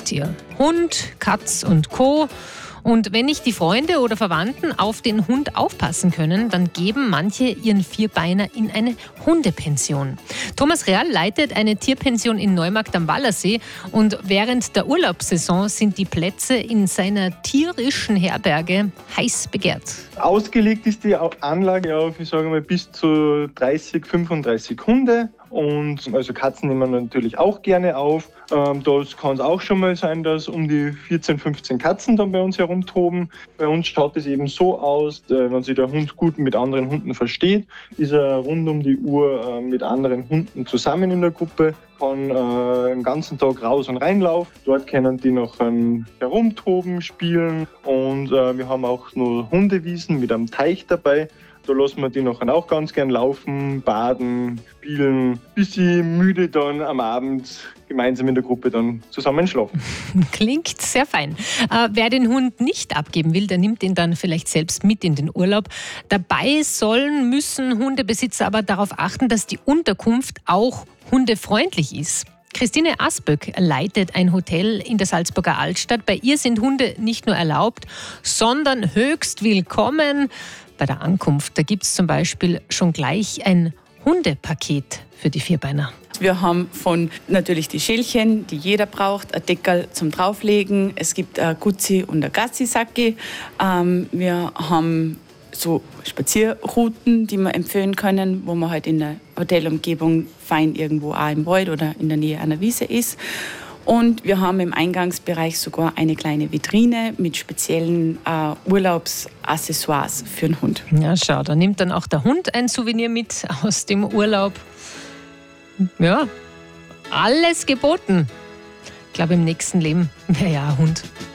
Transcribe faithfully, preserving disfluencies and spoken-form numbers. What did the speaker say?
Haustier. Hund, Katz und Co. Und wenn nicht die Freunde oder Verwandten auf den Hund aufpassen können, dann geben manche ihren Vierbeiner in eine Hundepension. Thomas Real leitet eine Tierpension in Neumarkt am Wallersee und während der Urlaubssaison sind die Plätze in seiner tierischen Herberge heiß begehrt. Ausgelegt ist die Anlage auf, ich sage mal, bis zu dreißig, fünfunddreißig Hunde. Und also Katzen nehmen wir natürlich auch gerne auf. Ähm, das kann es auch schon mal sein, dass um die vierzehn, fünfzehn Katzen dann bei uns herumtoben. Bei uns schaut es eben so aus, äh, wenn sich der Hund gut mit anderen Hunden versteht, ist er rund um die Uhr äh, mit anderen Hunden zusammen in der Gruppe, kann äh, den ganzen Tag raus und reinlaufen. Dort können die noch ähm, herumtoben, spielen und äh, wir haben auch noch Hundewiesen mit einem Teich dabei. Da lassen wir die nachher auch ganz gern laufen, baden, spielen, bis sie müde dann am Abend gemeinsam in der Gruppe dann zusammen schlafen. Klingt sehr fein. Äh, wer den Hund nicht abgeben will, der nimmt ihn dann vielleicht selbst mit in den Urlaub. Dabei sollen, müssen Hundebesitzer aber darauf achten, dass die Unterkunft auch hundefreundlich ist. Christine Asböck leitet ein Hotel in der Salzburger Altstadt. Bei ihr sind Hunde nicht nur erlaubt, sondern höchst willkommen. Bei der Ankunft, da gibt es zum Beispiel schon gleich ein Hundepaket für die Vierbeiner. Wir haben von natürlich die Schälchen, die jeder braucht, ein Deckel zum Drauflegen. Es gibt ein Guzzi und ein Gassi-Sacki. Ähm, wir haben so Spazierrouten, die wir empfehlen können, wo man halt in der Hotelumgebung fein irgendwo auch im Wald oder in der Nähe einer Wiese ist. Und wir haben im Eingangsbereich sogar eine kleine Vitrine mit speziellen äh, Urlaubsaccessoires für den Hund. Ja, schau, da nimmt dann auch der Hund ein Souvenir mit aus dem Urlaub. Ja, alles geboten. Ich glaube, im nächsten Leben wäre ja ein Hund.